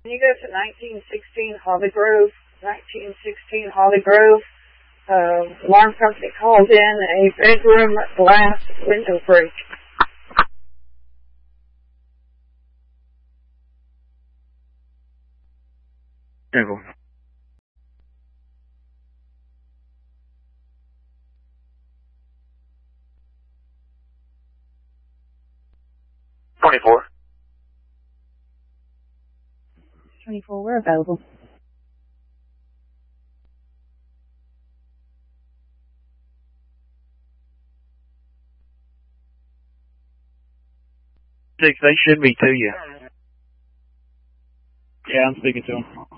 Can you go to 1916 Holly Grove? 1916 Holly Grove. Alarm company called in a bedroom glass window break. Denver. $24. 24, we're available. They should be to you. Yeah, I'm speaking to him.